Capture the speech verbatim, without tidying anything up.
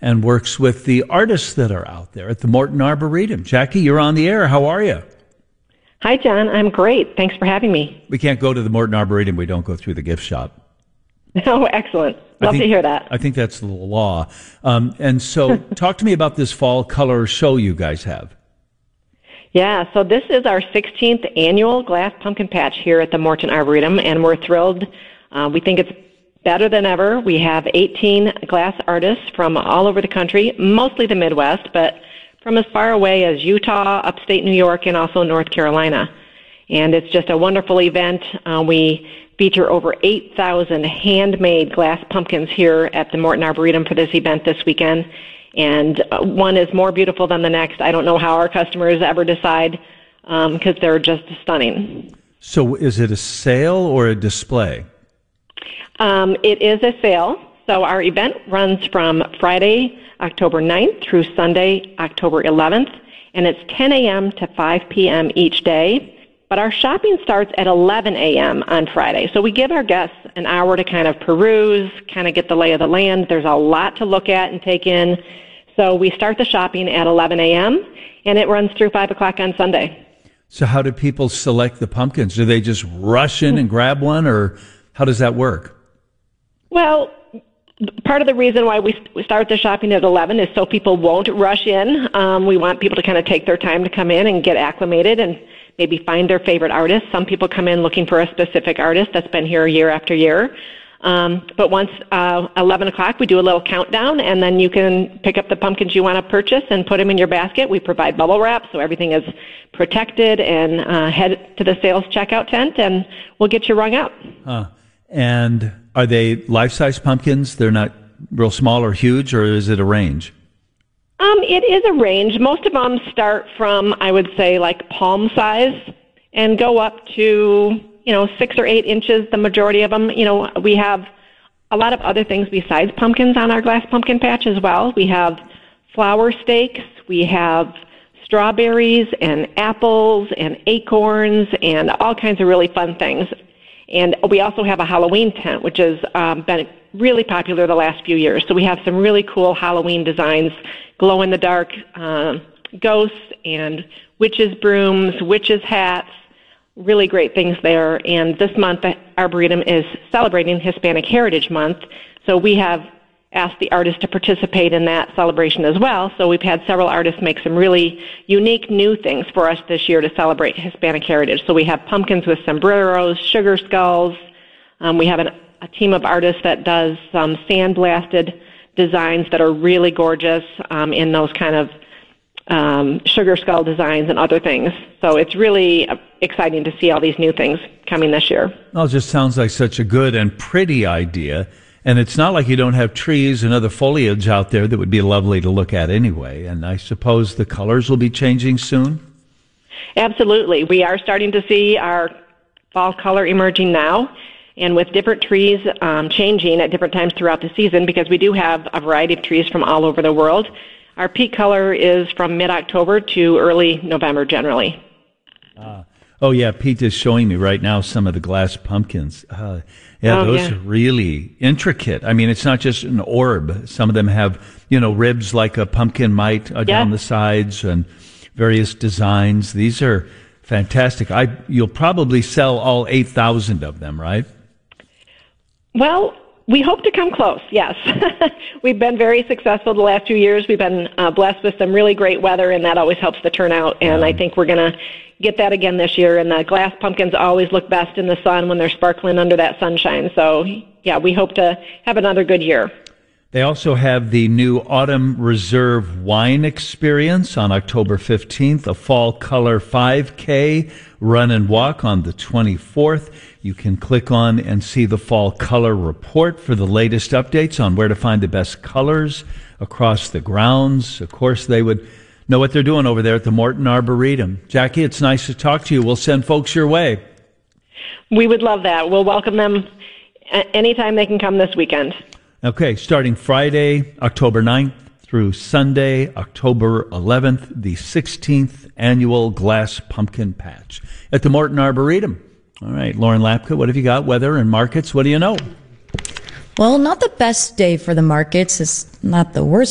and works with the artists that are out there at the Morton Arboretum. Jackie, you're on the air. How are you? Hi, John. I'm great. Thanks for having me. We can't go to the Morton Arboretum. We don't go through the gift shop. Oh, excellent. Love think, to hear that. I think that's the law. Um, and so talk to me about this fall color show you guys have. Yeah, so this is our sixteenth annual Glass Pumpkin Patch here at the Morton Arboretum, and we're thrilled. Uh, we think it's better than ever. We have eighteen glass artists from all over the country, mostly the Midwest, but from as far away as Utah, upstate New York, and also North Carolina. And it's just a wonderful event. Uh, we feature over eight thousand handmade glass pumpkins here at the Morton Arboretum for this event this weekend. And uh, one is more beautiful than the next. I don't know how our customers ever decide because um, they're just stunning. So is it a sale or a display? Um, it is a sale. So our event runs from Friday, October ninth through Sunday, October eleventh. And it's ten a.m. to five p.m. each day. But our shopping starts at eleven a.m. on Friday. So we give our guests an hour to kind of peruse, kind of get the lay of the land. There's a lot to look at and take in. So we start the shopping at eleven a.m. and it runs through five o'clock on Sunday. So how do people select the pumpkins? Do they just rush in and grab one, or how does that work? Well, part of the reason why we we start the shopping at eleven is so people won't rush in. Um, we want people to kind of take their time to come in and get acclimated and maybe find their favorite artist. Some people come in looking for a specific artist that's been here year after year. Um, but once uh, eleven o'clock, we do a little countdown, and then you can pick up the pumpkins you want to purchase and put them in your basket. We provide bubble wrap, so everything is protected, and uh, head to the sales checkout tent, and we'll get you rung out. Huh. And are they life-size pumpkins? They're not real small or huge, or is it a range? Um, it is a range. Most of them start from, I would say, like palm size and go up to, you know, six or eight inches, the majority of them. You know, we have a lot of other things besides pumpkins on our glass pumpkin patch as well. We have flower stakes, we have strawberries and apples and acorns and all kinds of really fun things. And we also have a Halloween tent, which has um, been really popular the last few years. So we have some really cool Halloween designs, glow-in-the-dark uh, ghosts and witches' brooms, witches' hats, really great things there. And this month, the Arboretum is celebrating Hispanic Heritage Month, so we have asked the artists to participate in that celebration as well. So we've had several artists make some really unique new things for us this year to celebrate Hispanic heritage. So we have pumpkins with sombreros, sugar skulls. Um, we have an, a team of artists that does some sandblasted designs that are really gorgeous um, in those kind of um, sugar skull designs and other things. So it's really uh, exciting to see all these new things coming this year. Well, it just sounds like such a good and pretty idea. And it's not like you don't have trees and other foliage out there that would be lovely to look at anyway. And I suppose the colors will be changing soon? Absolutely. We are starting to see our fall color emerging now, and with different trees um, changing at different times throughout the season, because we do have a variety of trees from all over the world. Our peak color is from mid-October to early November generally. Ah. Oh, yeah, Pete is showing me right now some of the glass pumpkins. Uh, yeah, oh, those yeah. are really intricate. I mean, it's not just an orb. Some of them have, you know, ribs like a pumpkin might uh, yeah. down the sides and various designs. These are fantastic. I You'll probably sell all eight thousand of them, right? Well, we hope to come close, yes. We've been very successful the last few years. We've been uh, blessed with some really great weather, and that always helps the turnout. And yeah. I think we're going to get that again this year. And the glass pumpkins always look best in the sun when they're sparkling under that sunshine. So, yeah, we hope to have another good year. They also have the new Autumn Reserve Wine Experience on October fifteenth, a fall color five K run and walk on the twenty-fourth. You can click on and see the fall color report for the latest updates on where to find the best colors across the grounds. Of course, they would know what they're doing over there at the Morton Arboretum. Jackie, it's nice to talk to you. We'll send folks your way. We would love that. We'll welcome them anytime they can come this weekend. Okay, starting Friday, October ninth through Sunday, October eleventh, the sixteenth annual Glass Pumpkin Patch at the Morton Arboretum. All right, Lauren Lapka, what have you got? Weather and markets, what do you know? Well, not the best day for the markets. It's not the worst